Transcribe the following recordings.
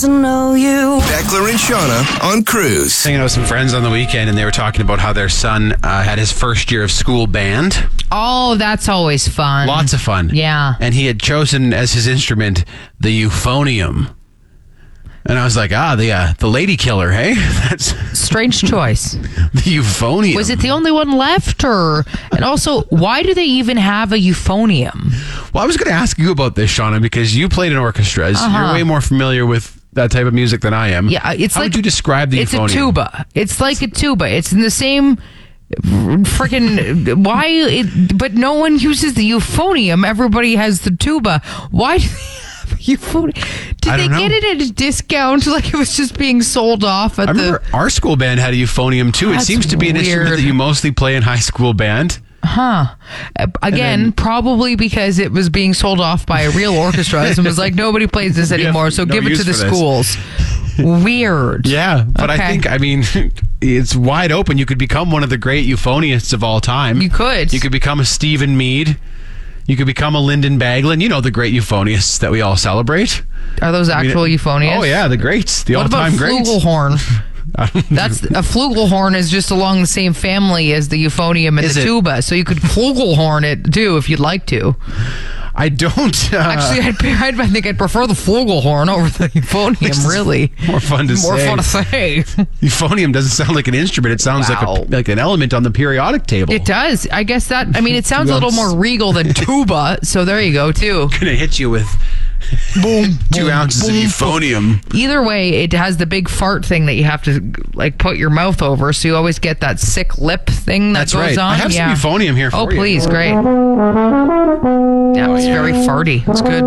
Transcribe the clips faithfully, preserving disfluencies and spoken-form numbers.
to know you. Beckler and Shauna on Cruise. Hanging out with some friends on the weekend, and they were talking about how their son uh, had his first year of school band. Oh, that's always fun. Lots of fun. Yeah. And he had chosen as his instrument the euphonium. And I was like, ah, the uh, the lady killer, hey? That's Strange choice. the euphonium. Was it the only one left, or? And also, why do they even have a euphonium? Well, I was going to ask you about this, Shauna, because you played in orchestras. Uh-huh. You're way more familiar with that type of music than I am. Yeah, it's How like would you describe the it's euphonium? a tuba. It's like a tuba. It's in the same freaking why? It, but no one uses the euphonium. Everybody has the tuba. Why do they have a euphonium? Did I they don't get know. it at a discount? Like it was just being sold off at I the. remember our school band had a euphonium too. That's it seems to be an instrument weird. that you mostly play in high school band. Huh. Uh, Again, then- probably because it was being sold off by a real orchestra and was like, nobody plays this anymore, so no give it use to the for this. schools. Weird. Yeah, but I Okay. think, I mean, it's wide open. You could become one of the great euphonists of all time. You could. You could become a Stephen Mead. You could become a Lyndon Baglin. You know, the great euphonists that we all celebrate. Are those actual I mean, euphoniums? Oh, yeah, the greats. The What about all-time greats. flugelhorn? That's a flugelhorn is just along the same family as the euphonium and Is the it? tuba, so you could flugelhorn it too if you'd like to. I don't. Uh, Actually, I'd, I'd, I think I'd prefer the flugelhorn over the euphonium. Really, more fun to more say. fun to say. Euphonium doesn't sound like an instrument. It sounds Wow. like a, like an element on the periodic table. It does. I guess that. I mean, it sounds a little more regal than tuba. So there you go too. Gonna hit you with Boom. two boom, ounces boom, of euphonium. Either way, it has the big fart thing that you have to like put your mouth over, so you always get that sick lip thing that That's goes right. on. I have yeah. some euphonium here for Oh, you. please, great. Yeah, it's very farty. It's good.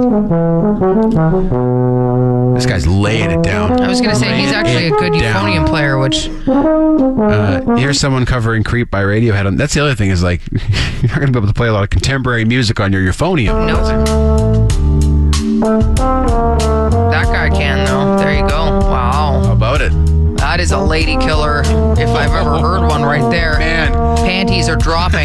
This guy's laying it down. I was gonna say he's Laying actually a it good down. euphonium player, which Uh, here's someone covering Creep by Radiohead. That's the other thing is like you're not going to be able to play a lot of contemporary music on your euphonium. no. That guy can though. There you go. How Wow, about it? that is a lady killer if I've ever heard one. Right there. Man. Panties are dropping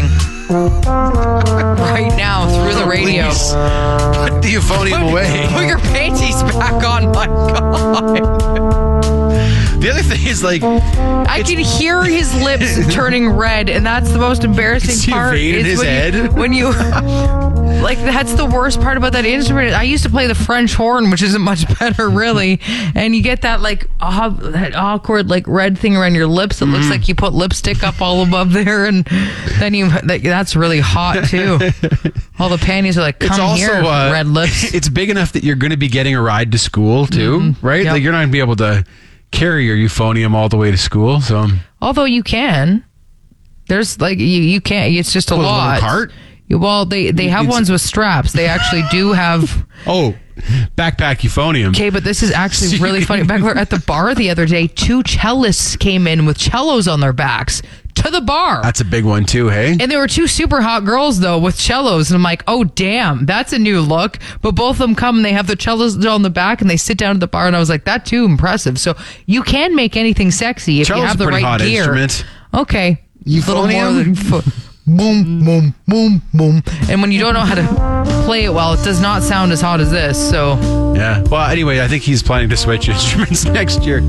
right now through the radio. Please, put the euphonium away. Put your panties back on, my God. The other thing is like I can hear his lips turning red, and that's the most embarrassing See a part. vein in is his when head? You, when you, like, that's the worst part about that instrument. I used to play the French horn, which isn't much better, really. And you get that, like, aw- that awkward, like, red thing around your lips. It Mm-hmm. looks like you put lipstick up all above there, and then you, that, that's really hot, too. All the panties are like, come it's also here, uh, red lips. It's big enough that you're going to be getting a ride to school too, right? Yep. Like you're not going to be able to carry your euphonium all the way to school. So Although you can. There's, like, you, you can't. It's just a What, a little lot. cart? You- Well, they, they have It's- ones with straps. They actually do have. oh, backpack euphonium. Okay, but this is actually really funny. Back at the bar the other day, two cellists came in with cellos on their backs to the bar. That's a big one too, hey? And there were two super hot girls, though, with cellos. And I'm like, oh, damn, that's a new look. But both of them come and they have the cellos on the back and they sit down at the bar. And I was like, that too impressive. So you can make anything sexy if Cello's you have a the pretty right hot gear. instrument. Okay. A little more Euphonium? than fo- boom, boom, boom, boom. And when you don't know how to play it well, it does not sound as hot as this. So Yeah. Well, anyway, I think he's planning to switch instruments next year.